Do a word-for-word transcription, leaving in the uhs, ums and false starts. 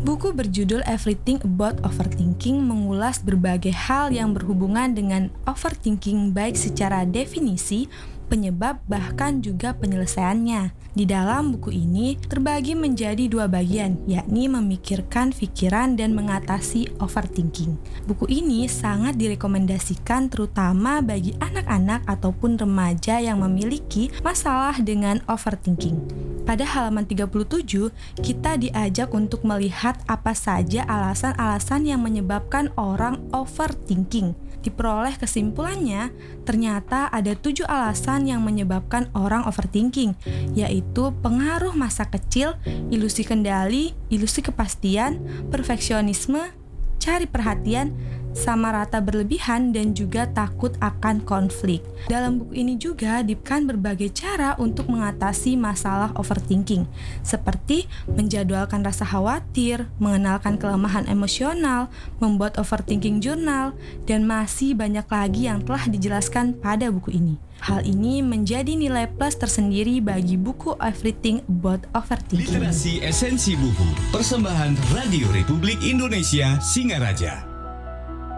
Buku berjudul Everything About Overthinking mengulas berbagai hal yang berhubungan dengan overthinking baik secara definisi, penyebab, bahkan juga penyelesaiannya. Di dalam buku ini terbagi menjadi dua bagian, yakni memikirkan pikiran dan mengatasi overthinking. Buku ini sangat direkomendasikan terutama bagi anak-anak ataupun remaja yang memiliki masalah dengan overthinking. Pada halaman tiga puluh tujuh, kita diajak untuk melihat apa saja alasan-alasan yang menyebabkan orang overthinking. Diperoleh kesimpulannya, ternyata ada tujuh alasan yang menyebabkan orang overthinking, yaitu pengaruh masa kecil, ilusi kendali, ilusi kepastian, perfeksionisme, cari perhatian, sama rata berlebihan, dan juga takut akan konflik. Dalam buku ini juga diberikan berbagai cara untuk mengatasi masalah overthinking, seperti menjadwalkan rasa khawatir, mengenalkan kelemahan emosional, membuat overthinking journal, dan masih banyak lagi yang telah dijelaskan pada buku ini. Hal ini menjadi nilai plus tersendiri bagi buku Everything About Overthinking. Literasi Esensi Buku, persembahan Radio Republik Indonesia Singaraja.